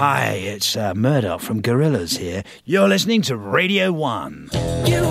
Hi, it's Murdoch from Gorillaz here. You're listening to Radio 1.